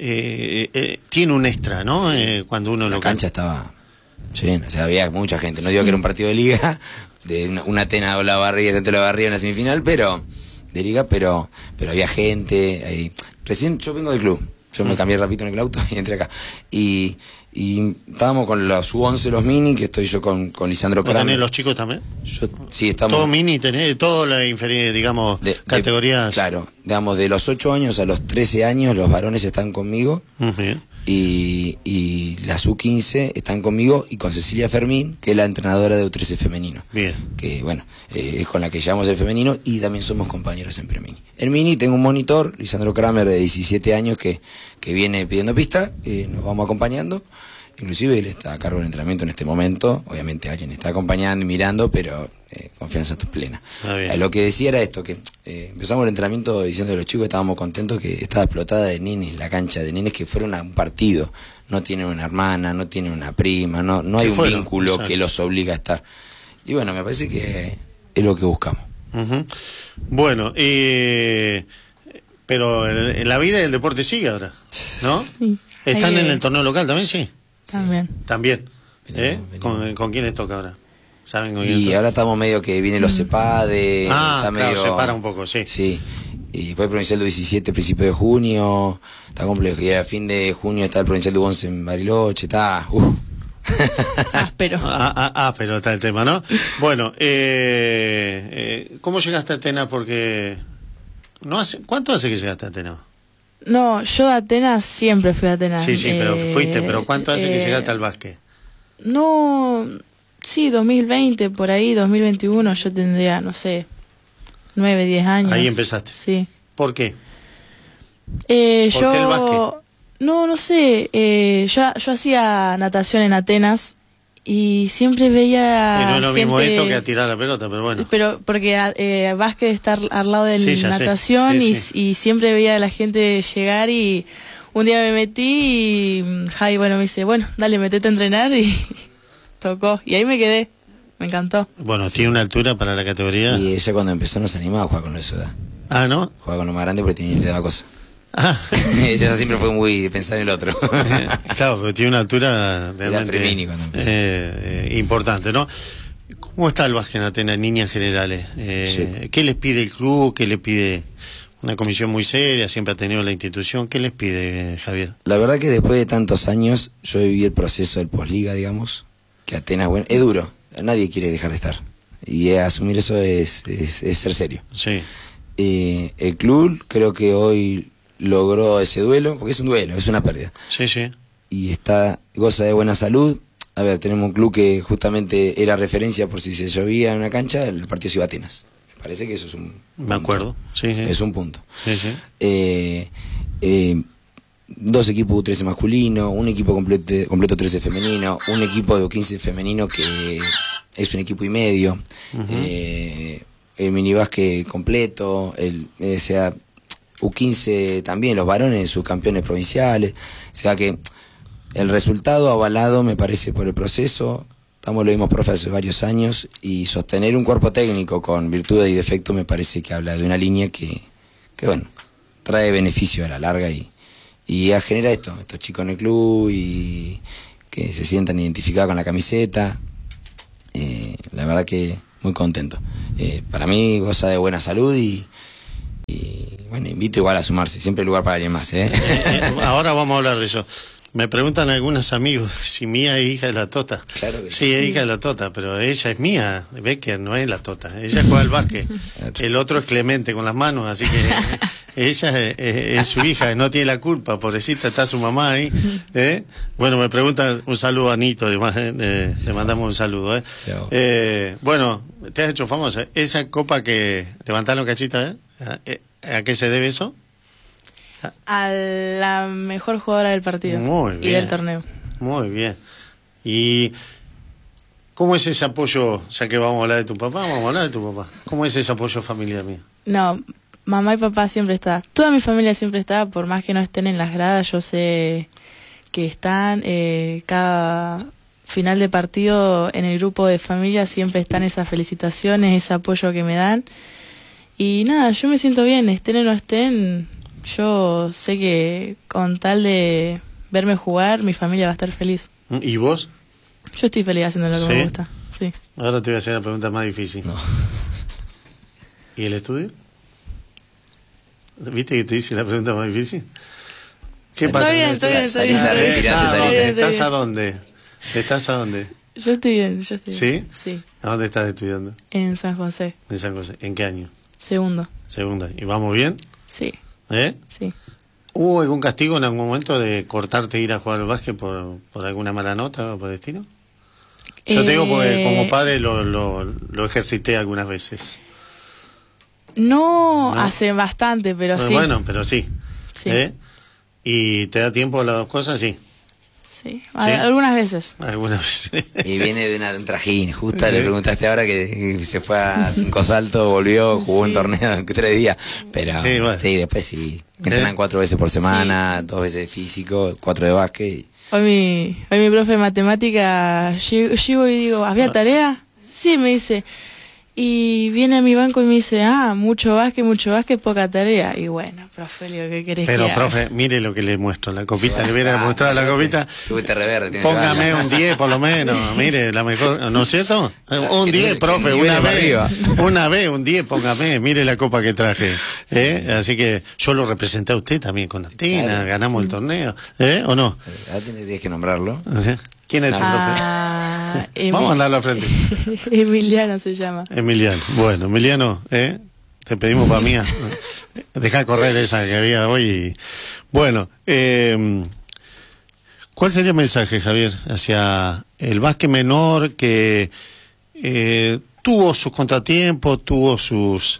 Eh, eh, tiene un extra, ¿no? Eh, cuando uno la lo cancha estaba llena, o sea, había mucha gente. No digo que era un partido de liga, de una, una Atenas o la Barriga, Centro de la Barriga en la semifinal, pero de liga, pero pero había gente. Ahí. Recién yo vengo del club, yo me cambié rapidito en el auto y entré acá. Y, y estábamos con los U once, los mini, que estoy yo con, con Lisandro Kramer. ¿Tenés los chicos también? Yo, sí, estamos. Todo mini, tenés, todo la inferior, digamos, de, categorías. De, claro, digamos, de los ocho años a los trece años, los varones están conmigo. Uh-huh. Y, y las U quince están conmigo y con Cecilia Fermín, que es la entrenadora de U trece femenino. Bien. Que, bueno, eh, es con la que llevamos el femenino y también somos compañeros en Premini. En Mini tengo un monitor, Lisandro Kramer, de diecisiete años, que, que viene pidiendo pista, eh, nos vamos acompañando. Inclusive él está a cargo del entrenamiento en este momento. Obviamente alguien está acompañando y mirando, pero eh, confianza plena. Ah, eh, lo que decía era esto, que eh, empezamos el entrenamiento diciendo a los chicos que estábamos contentos, que estaba explotada de nenes, la cancha de nenes que fueron a un partido. No tienen una hermana, no tienen una prima, no, no hay un fueron? vínculo Exacto. que los obliga a estar. Y bueno, me parece que es lo que buscamos. Uh-huh. Bueno, eh, pero en la vida y el deporte sigue ahora, ¿no? Sí. ¿Están en el torneo local también? Sí. También. Sí. También. ¿Eh? ¿Con, ¿Con quién les toca ahora? ¿Saben con y quién ahora estamos medio que vienen los CEPADE. Ah, está claro, medio, se para un poco, sí. Sí. Y después el provincial de diecisiete, principio de junio. Está complejo. Y a fin de junio está el provincial de once en Bariloche. Está. Uh. Áspero. Ah, ah, ah, pero está el tema, ¿no? Bueno, eh, eh, ¿cómo llegaste a Atenas? Porque. no hace ¿Cuánto hace que llegaste a Atenas? No, yo de Atenas siempre fui a Atenas. Sí, sí, eh, pero fuiste, pero ¿cuánto hace eh, que llegaste al básquet? No, sí, dos mil veinte, por ahí, dos mil veintiuno, yo tendría, no sé, nueve, diez años. Ahí empezaste. Sí. ¿Por qué? Eh, ¿Por yo, qué el básquet? No, no sé, eh, yo, yo hacía natación en Atenas y siempre veía y no es lo gente, mismo esto que a tirar la pelota, pero bueno. Pero porque eh, básquet está al lado de sí, natación sí, y, sí. y siempre veía a la gente llegar y un día me metí y Javi, bueno, me dice, bueno, dale, metete a entrenar y tocó. Y ahí me quedé, me encantó. Bueno, sí. Tiene una altura para la categoría. Y ella cuando empezó no se animaba a jugar con lo de su edad. Ah, ¿no? Jugaba con lo más grande porque tenía, le daba cosas. Ah. Ella siempre fue muy de pensar en el otro. eh, claro, pero tiene una altura realmente eh, eh, importante, ¿no? ¿Cómo está el básquet en Atenas, en líneas generales? Eh, sí. ¿Qué les pide el club? ¿Qué les pide una comisión muy seria? Siempre ha tenido la institución. ¿Qué les pide, Javier? La verdad que después de tantos años, yo viví el proceso del posliga, digamos, que Atenas, bueno, es duro. Nadie quiere dejar de estar. Y asumir eso es, es, es ser serio. Sí. Eh, el club creo que hoy logró ese duelo, porque es un duelo, es una pérdida. Sí, sí. Y está, goza de buena salud. A ver, tenemos un club que justamente era referencia por si se llovía en una cancha, el partido se iba a Atenas. Me parece que eso es un punto. Me acuerdo, sí, sí. Es un punto. Sí, sí. Eh, eh, dos equipos U trece masculino, un equipo completo, completo trece femenino, un equipo de U quince femenino que es un equipo y medio, uh-huh. eh, el minibásquet completo, el, o sea, U quince también, los varones subcampeones provinciales, o sea que el resultado avalado me parece por el proceso, estamos los mismos profes hace varios años y sostener un cuerpo técnico con virtudes y defectos me parece que habla de una línea que, que bueno, trae beneficio a la larga y, y genera esto, estos chicos en el club y que se sientan identificados con la camiseta. Eh, la verdad que muy contento. Eh, para mí goza de buena salud y, y bueno, invito igual a sumarse, siempre hay lugar para alguien más, ¿eh? Eh, ahora vamos a hablar de eso. Me preguntan algunos amigos si Mía es hija de la Tota. Claro que sí. sí. Es hija de la Tota, pero ella es Mía, ve que no es la Tota. Ella juega al básquet. El otro es Clemente con las manos, así que ella es, es, es su hija, no tiene la culpa, pobrecita, está su mamá ahí. ¿eh? Bueno, me preguntan, un saludo a Nito, además, eh, le mandamos un saludo. ¿eh? Eh, bueno, te has hecho famosa. Esa copa que levantaron cachita, ¿eh? ¿A qué se debe eso? A la mejor jugadora del partido. Muy bien. Y del torneo. Muy bien. ¿Y cómo es ese apoyo, ya que vamos a hablar de tu papá, vamos a hablar de tu papá? ¿Cómo es ese apoyo familiar mío? No, mamá y papá siempre está. Toda mi familia siempre está, por más que no estén en las gradas, yo sé que están. Eh, cada final de partido en el grupo de familia siempre están esas felicitaciones, ese apoyo que me dan. Y nada, yo me siento bien, estén o no estén. Yo sé que con tal de verme jugar, mi familia va a estar feliz. ¿Y vos? Yo estoy feliz haciendo lo que ¿Sí? me gusta. Sí. Ahora te voy a hacer la pregunta más difícil. No. ¿Y el estudio? ¿Viste que te hice la pregunta más difícil? ¿Qué Está pasa? bien, está bien, está bien, está bien. ¿Estás, Está bien, está ¿Estás bien. a dónde? ¿Estás a dónde? Yo estoy bien, yo estoy ¿Sí? bien. Sí. ¿A dónde estás estudiando? En San José, En San José. ¿En qué año? segundo. Segunda. ¿Y vamos bien? Sí, ¿Eh? sí. ¿Hubo algún castigo en algún momento de cortarte e ir a jugar al básquet por, por alguna mala nota o por el estilo? Yo Eh, te digo porque como padre lo, lo, lo ejercité algunas veces. No, ¿No? hace bastante, pero sí. Bueno, pero sí. Sí. ¿Eh? ¿Y te da tiempo a las dos cosas? Sí. Sí, ¿Sí? algunas veces. Algunas veces. Y viene de una, de un trajín, justo le preguntaste ahora que, que se fue a cinco saltos, volvió, jugó Sí. un torneo en tres días, pero Sí, sí, bueno. después sí, entrenan cuatro veces por semana, dos veces de físico, cuatro de básquet. Y, Hoy mi, hoy mi profe de matemática, llego, llego y digo, ¿había tarea? Sí, me dice. Y viene a mi banco y me dice, ah, mucho básquet, mucho básquet, poca tarea. Y bueno, profe, le digo, ¿qué querés Pero, que haga? profe, mire lo que le muestro. La copita, Sí, le hubiera ah, mostrado la llévate- copita. llévate reverde, tienes que Póngame llevarla. un diez por lo menos. Mire, la mejor. ¿No es cierto? Un Que diez, nivel- profe, que una nivel vez. arriba. Una vez, un diez, póngame. Mire la copa que traje. ¿eh? Así que yo lo representé a usted también con Atina. Claro. Ganamos el torneo. ¿Eh? ¿O no? Ahora tendrías que nombrarlo. Ajá. ¿Quién es tu profe? Ah, Emi- Vamos a mandarlo a frente. Emiliano se llama. Emiliano. Bueno, Emiliano, ¿eh? Te pedimos para mía. Deja correr esa que había hoy. y- Bueno, eh, ¿cuál sería el mensaje, Javier, hacia el básquet menor que eh, tuvo sus contratiempos, tuvo sus...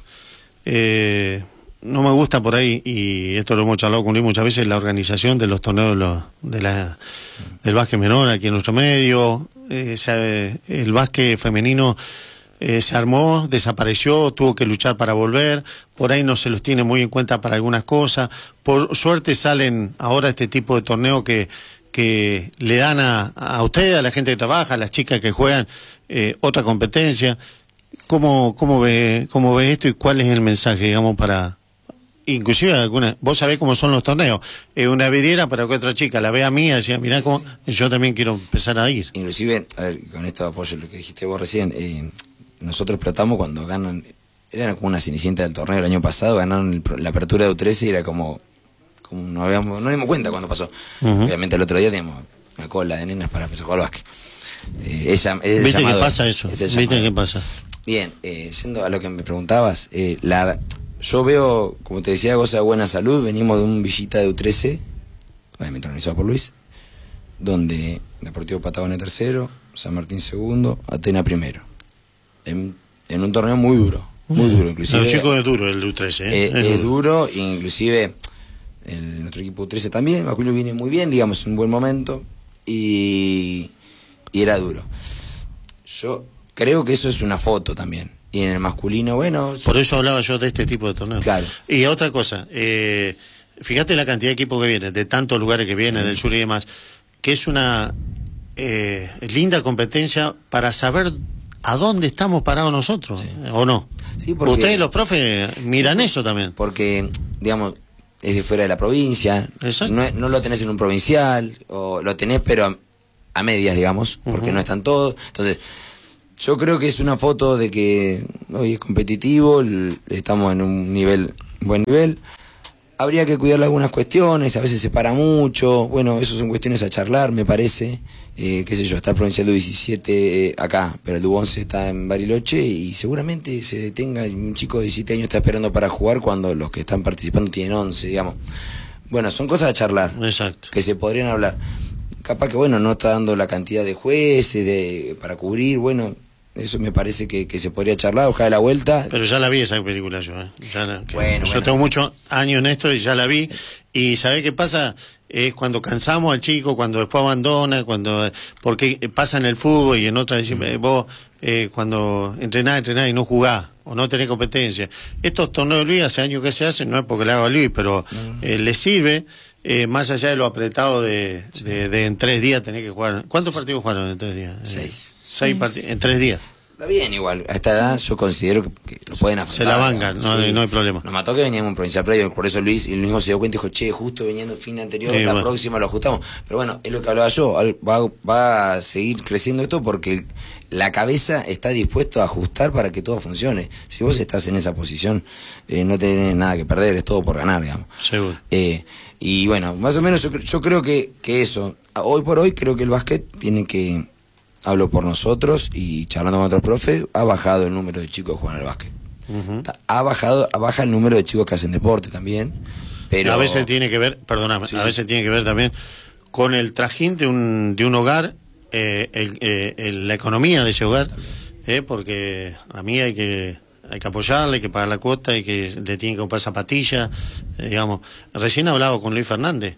Eh, no me gusta por ahí, y esto lo hemos charlado con Luis muchas veces, la organización de los torneos de, los, de la, del básquet menor aquí en nuestro medio. Eh, se, el básquet femenino eh, se armó, desapareció, tuvo que luchar para volver, por ahí no se los tiene muy en cuenta para algunas cosas. Por suerte salen ahora este tipo de torneos que, que le dan a, a usted, a la gente que trabaja, a las chicas que juegan, eh, otra competencia. ¿Cómo, cómo ve, cómo ve esto y cuál es el mensaje, digamos, para... Inclusive alguna, vos sabés cómo son los torneos, eh, una vidriera para que otra chica la vea a mí y decía, mirá cómo, yo también quiero empezar a ir. Inclusive, a ver, con esto apoyo lo que dijiste vos recién, eh, nosotros explotamos cuando ganan, era como una cenicienta del torneo el año pasado, ganaron el pro- la apertura de U trece y era como, como no habíamos, no nos dimos cuenta cuando pasó. Ujú. Obviamente el otro día teníamos una cola de nenas para empezar a jugar al básquet. Eh, ella, el ¿Viste llamado, qué pasa eso? es el ¿Viste llamado. qué pasa? Bien, eh, yendo a lo que me preguntabas, eh, la, yo veo, como te decía, goza de buena salud, venimos de un villita de U trece, obviamente organizado por Luis, donde Deportivo Patagonia tercero, San Martín segundo, Atena primero, en, en un torneo muy duro, muy duro inclusive. Los chicos es duro el U trece, ¿eh? Eh, es duro, inclusive el, nuestro equipo U trece también, masculino viene muy bien, digamos, en un buen momento, y, y era duro. Yo creo que eso es una foto también. Y en el masculino, bueno... Por eso hablaba yo de este tipo de torneos. Claro. Y otra cosa, eh, fíjate la cantidad de equipos que vienen, de tantos lugares que vienen, Sí. del sur y demás, que es una eh, linda competencia para saber a dónde estamos parados nosotros, sí. ¿O no? Sí, porque, ustedes los profes miran sí, eso también. Porque, digamos, es de fuera de la provincia, no, no lo tenés en un provincial, o lo tenés pero a, a medias, digamos, porque uh-huh. no están todos. Entonces, yo creo que es una foto de que hoy es competitivo, estamos en un nivel, buen nivel. Habría que cuidar algunas cuestiones, a veces se para mucho, bueno, eso son cuestiones a charlar, me parece. Eh, qué sé yo, está el provincial de U diecisiete eh, acá, pero el de U once está en Bariloche y seguramente se detenga, un chico de diecisiete años está esperando para jugar cuando los que están participando tienen once, digamos. Bueno, son cosas a charlar. Exacto. Que se podrían hablar. Capaz que, bueno, no está dando la cantidad de jueces de para cubrir, bueno, eso me parece que, que se podría charlar, buscar la vuelta. Pero ya la vi esa película yo, ¿eh? Ya la, bueno, yo bueno. tengo muchos años en esto y ya la vi. Y ¿sabés qué pasa? Es cuando cansamos al chico, cuando después abandona, cuando porque pasa en el fútbol y en otras, mm. vos eh, cuando entrenás, entrenás y no jugás, o no tenés competencia. Estos torneos de Luis, hace años que se hacen, no es porque le hago a Luis, pero mm. eh, le sirve, eh, más allá de lo apretado de, sí. de, de en tres días tener que jugar. ¿Cuántos partidos jugaron en tres días? Seis. Seis partidos, en tres días. Está bien, igual, a esta edad yo considero que, que lo pueden afrontar. Se la bancan, no, sí. no hay problema. Nos mató que veníamos en provincial previo, por eso Luis, y el mismo se dio cuenta y dijo, che, justo veniendo el fin de anterior, sí, la bueno. próxima lo ajustamos. Pero bueno, es lo que hablaba yo, va, va a seguir creciendo esto porque la cabeza está dispuesto a ajustar para que todo funcione. Si vos estás en esa posición, eh, no tenés nada que perder, es todo por ganar, digamos. Seguro. Eh, y bueno, más o menos yo, yo creo que, que eso, hoy por hoy creo que el básquet tiene que... Hablo por nosotros y charlando con otros profes, ha bajado el número de chicos que juegan al básquet. Uh-huh. Ha bajado, baja el número de chicos que hacen deporte también, pero... A veces tiene que ver, perdóname, sí, a veces sí. tiene que ver también con el trajín de un, de un hogar, eh, el, eh, el, la economía de ese hogar, eh, porque a mí hay que... hay que apoyarle, hay que pagar la cuota, hay que le tienen que comprar zapatillas, eh, digamos. Recién hablaba con Luis Fernández.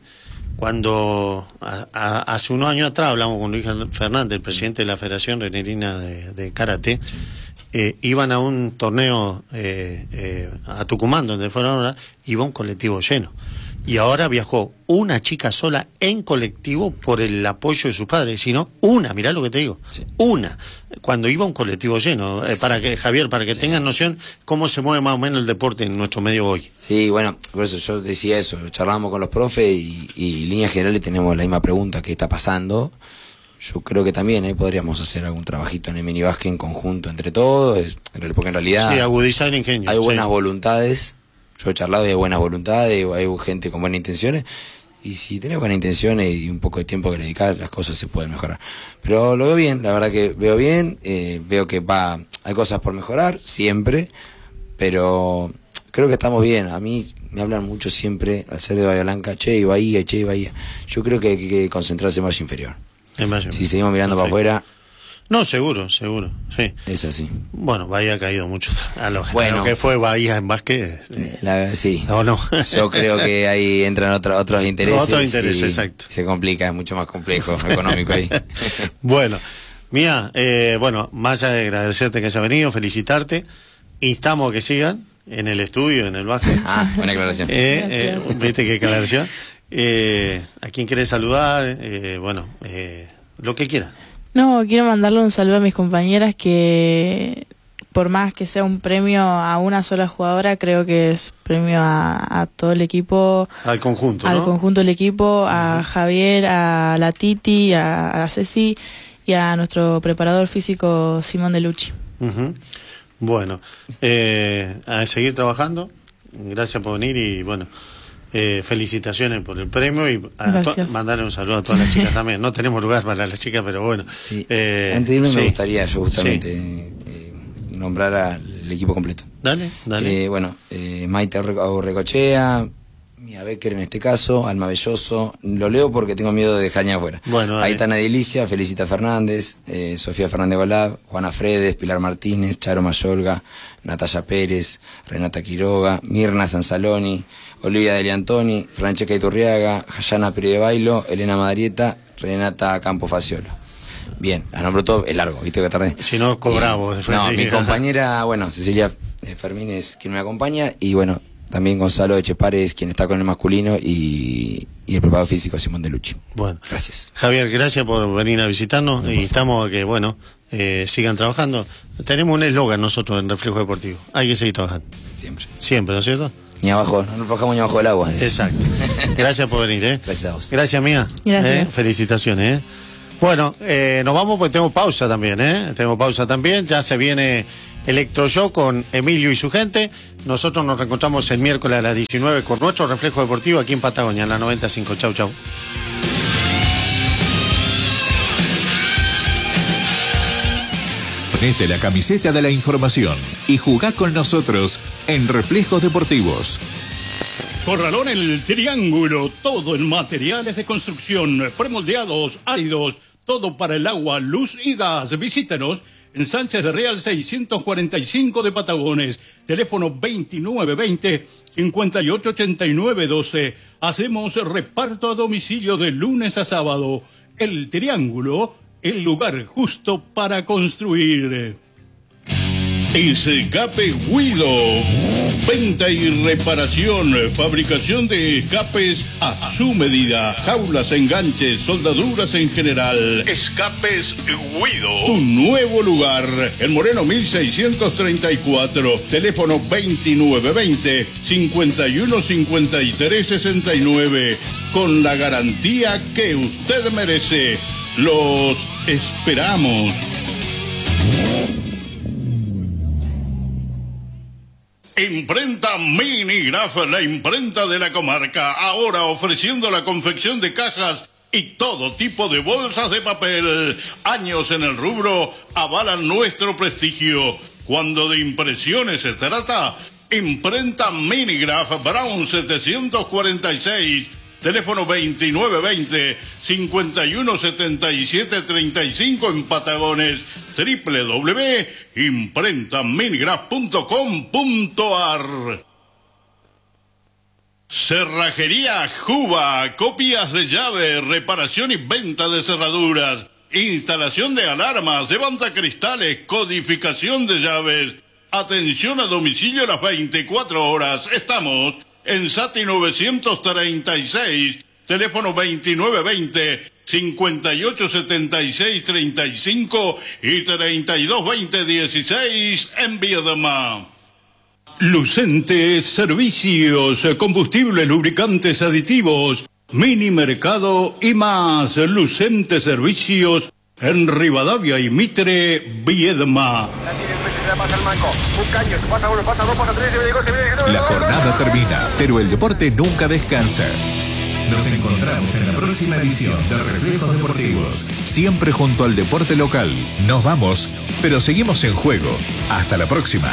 Cuando a, a, hace unos años atrás hablamos con Luis Fernández, el presidente de la Federación Renerina de, de Karate, sí. eh, iban a un torneo eh, eh, a Tucumán, donde fueron ahora, iba un colectivo lleno. Y ahora viajó una chica sola en colectivo por el apoyo de sus padres, sino una, mirá lo que te digo, sí. una, cuando iba un colectivo lleno, eh, sí. para que, Javier, para que sí. tengan noción cómo se mueve más o menos el deporte en nuestro medio hoy. Sí, bueno, por eso yo decía eso, charlábamos con los profes y, y en líneas generales tenemos la misma pregunta, ¿qué está pasando? Yo creo que también eh, podríamos hacer algún trabajito en el minibásquet en conjunto entre todos, porque en realidad sí, agudizar el ingenio, hay buenas sí. voluntades. Yo he charlado de buenas voluntades, hay gente con buenas intenciones, y si tenés buenas intenciones y un poco de tiempo que le dedicas, las cosas se pueden mejorar. Pero lo veo bien, la verdad que veo bien, eh, veo que va, hay cosas por mejorar, siempre, pero creo que estamos bien. A mí me hablan mucho siempre, al ser de Bahía Blanca, che, y Bahía, che, y Bahía. Yo creo que hay que concentrarse en Valle Inferior. En Valle Si seguimos mirando Perfecto. para afuera... No, seguro, seguro, sí. Es así. Bueno, Bahía ha caído mucho a lo, bueno, a lo que fue Bahía en básquet. Eh, la, sí. ¿O no? Yo creo que ahí entran otro, otros intereses. Otros intereses, exacto. Se complica, es mucho más complejo, económico ahí. Bueno, Mía, eh, bueno, más allá de agradecerte que hayas venido, felicitarte, instamos a que sigan en el estudio, en el básquet. Ah, buena aclaración. Eh, eh, Viste qué aclaración. Eh, ¿A quién querés saludar? Eh, bueno, eh, lo que quieras. No, quiero mandarle un saludo a mis compañeras que, por más que sea un premio a una sola jugadora, creo que es premio a, a todo el equipo. Al conjunto, Al ¿no? conjunto del equipo, a uh-huh. Javier, a la Titi, a, a Ceci y a nuestro preparador físico Simón De Lucci. Uh-huh. Bueno, eh, a seguir trabajando. Gracias por venir y bueno... Eh, felicitaciones por el premio y a to- mandarle un saludo a todas las chicas también. No tenemos lugar para las chicas, pero bueno. Sí. Eh, Antes de irme sí. me gustaría yo justamente sí. eh, nombrar al equipo completo. Dale, dale. Eh, bueno, eh, Maite Recochea, Mía Becker en este caso, Alma Belloso, lo leo porque tengo miedo de dejar afuera. Bueno, Aitana Delicia, Felicita Fernández, eh, Sofía Fernández Golab, Juana Fredes, Pilar Martínez, Charo Mayolga, Natalia Pérez, Renata Quiroga, Mirna Sansaloni, Olivia Deliantoni, Francesca Iturriaga, Jayana Pérez Bailo, Elena Madrieta, Renata Campo Faciolo. Bien, la nombro todo, es largo, viste que tarde. Si no, cobramos. No, mi compañera, bueno, Cecilia Fermín es quien me acompaña, y bueno, también Gonzalo Echepares, quien está con el masculino, y, y el preparador físico Simón Delucci. Bueno, gracias. Javier, gracias por venir a visitarnos no, y estamos a que, bueno, eh, sigan trabajando. Tenemos un eslogan nosotros en Reflejo Deportivo: hay que seguir trabajando. Siempre. Siempre, ¿no es cierto? Ni abajo, no nos bajamos ni abajo del agua. Exacto. Gracias por venir, ¿eh? Gracias a vos. Gracias, mía. Gracias. ¿Eh? Felicitaciones, ¿eh? Bueno, eh, nos vamos porque tenemos pausa también, ¿eh? Tenemos pausa también. Ya se viene Electroshock con Emilio y su gente. Nosotros nos reencontramos el miércoles a las diecinueve con nuestro Reflejo Deportivo aquí en Patagonia, en la noventa y cinco. Chau, chau. Ponete la camiseta de la información y jugá con nosotros en Reflejos Deportivos. Corralón El Triángulo, todo en materiales de construcción, premoldeados, áridos, todo para el agua, luz y gas. Visítanos en Sánchez de Real seiscientos cuarenta y cinco de Patagones, teléfono veintinueve veinte, cincuenta y ocho ochenta y nueve doce. Hacemos reparto a domicilio de lunes a sábado. El Triángulo, el lugar justo para construir. Escape Guido. Venta y reparación, fabricación de escapes a su medida, jaulas, enganches, soldaduras en general. Escapes Guido. Tu nuevo lugar, en Moreno mil seiscientos treinta y cuatro, teléfono veintinueve veinte, cincuenta y uno cincuenta y tres sesenta y nueve, con la garantía que usted merece. Los esperamos. Imprenta Minigraf, la imprenta de la comarca, ahora ofreciendo la confección de cajas y todo tipo de bolsas de papel. Años en el rubro avalan nuestro prestigio. Cuando de impresiones se trata, Imprenta Minigraf, Brown setecientos cuarenta y seis, teléfono veintinueve veinte, cincuenta y uno setenta y siete treinta y cinco en Patagones, doble u doble u doble u punto imprenta minigraf punto com punto a r. Cerrajería Juba, copias de llave, reparación y venta de cerraduras, instalación de alarmas, levantacristales, codificación de llaves, atención a domicilio a las veinticuatro horas. Estamos en Sati novecientos treinta y seis, teléfono veintinueve veinte, cincuenta y ocho setenta y seis treinta y cinco y treinta y dos veinte dieciséis en Viedma. Lucente Servicios, combustibles, lubricantes, aditivos, mini mercado y más. Lucente Servicios en Rivadavia y Mitre, Viedma. La jornada termina, pero el deporte nunca descansa. Nos encontramos en la próxima edición de Reflejos Deportivos, siempre junto al deporte local. Nos vamos, pero seguimos en juego. Hasta la próxima.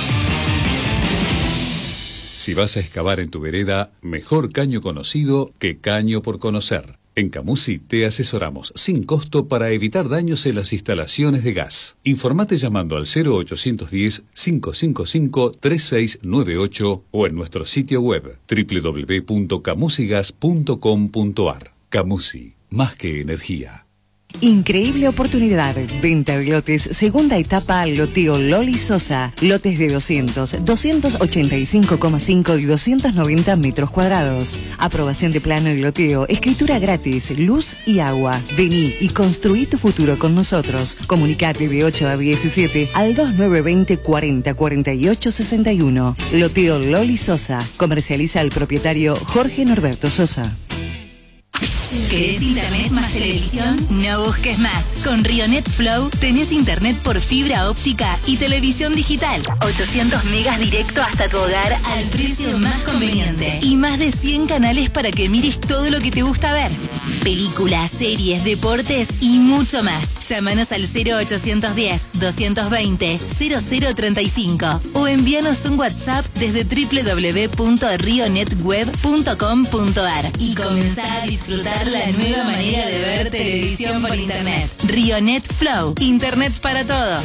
Si vas a excavar en tu vereda, mejor caño conocido que caño por conocer. En Camusi te asesoramos sin costo para evitar daños en las instalaciones de gas. Informate llamando al cero ochocientos diez, cinco cinco cinco, tres seis nueve ocho o en nuestro sitio web doble u doble u doble u punto camusigas punto com punto a r. Camusi, más que energía. Increíble oportunidad. Venta de lotes, segunda etapa, loteo Loli Sosa. Lotes de doscientos, doscientos ochenta y cinco coma cinco y doscientos noventa metros cuadrados. Aprobación de plano y loteo, escritura gratis, luz y agua. Vení y construí tu futuro con nosotros. Comunicate de ocho a diecisiete al veintinueve veinte, cuarenta, cuarenta y ocho, sesenta y uno. Loteo Loli Sosa. Comercializa el propietario Jorge Norberto Sosa. ¿Querés internet más televisión? No busques más. Con Rionet Flow tenés internet por fibra óptica y televisión digital. ochocientos megas directo hasta tu hogar al precio más conveniente. Y más de cien canales para que mires todo lo que te gusta ver. Películas, series, deportes y mucho más. Llámanos al cero ochocientos diez, doscientos veinte, cero cero treinta y cinco o envíanos un WhatsApp desde doble u doble u doble u punto rionetweb punto com punto a r y comenzá a disfrutar la nueva manera de ver televisión por internet. Rionet Flow, internet para todo.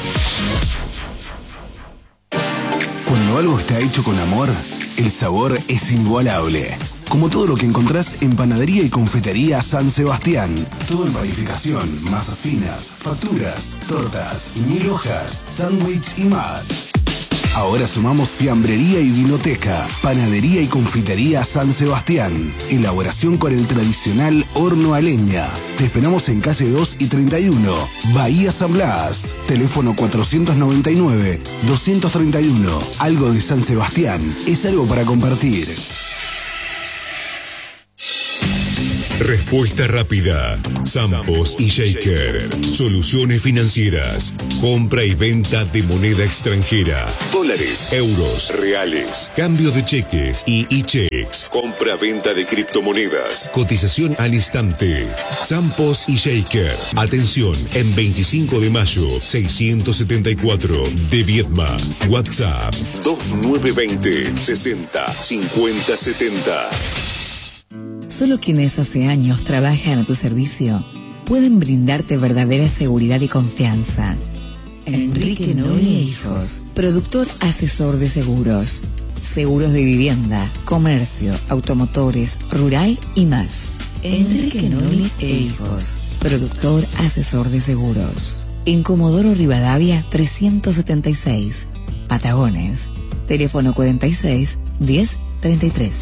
Cuando algo está hecho con amor, el sabor es inigualable. Como todo lo que encontrás en Panadería y Confitería San Sebastián. Todo en panificación, masas finas, facturas, tortas, mil hojas, sándwich y más. Ahora sumamos fiambrería y vinoteca, panadería y confitería San Sebastián. Elaboración con el tradicional horno a leña. Te esperamos en calle dos y treinta y uno, Bahía San Blas. Teléfono cuatrocientos noventa y nueve, doscientos treinta y uno. Algo de San Sebastián es algo para compartir. Respuesta rápida. Zampos y Shaker. Soluciones financieras. Compra y venta de moneda extranjera. Dólares, euros, reales. Cambio de cheques y e-checks. Compra-venta de criptomonedas. Cotización al instante. Zampos y Shaker. Atención, en veinticinco de mayo, seiscientos setenta y cuatro de Viedma. WhatsApp dos nueve dos cero, sesenta, cincuenta, setenta. Solo quienes hace años trabajan a tu servicio pueden brindarte verdadera seguridad y confianza. Enrique Noble e Hijos, productor asesor de seguros. Seguros de vivienda, comercio, automotores, rural y más. Enrique Noble e Hijos, productor asesor de seguros. En Comodoro Rivadavia trescientos setenta y seis, Patagones. Teléfono cuarenta y seis, diez, treinta y tres.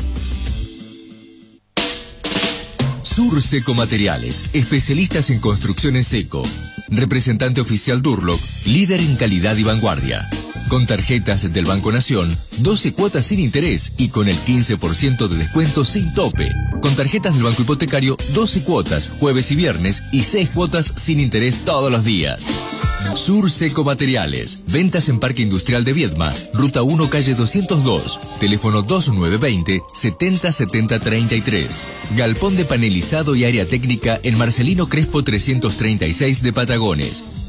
Sur Seco Materiales, especialistas en construcción en seco. Representante oficial Durlock, líder en calidad y vanguardia. Con tarjetas del Banco Nación, doce cuotas sin interés y con el quince por ciento de descuento sin tope. Con tarjetas del Banco Hipotecario, doce cuotas, jueves y viernes y seis cuotas sin interés todos los días. Sur Seco Materiales, ventas en Parque Industrial de Viedma, Ruta uno, calle doscientos dos, teléfono dos nueve dos cero, setenta, setenta, treinta y tres. Galpón de panelizado y área técnica en Marcelino Crespo trescientos treinta y seis de Patagones.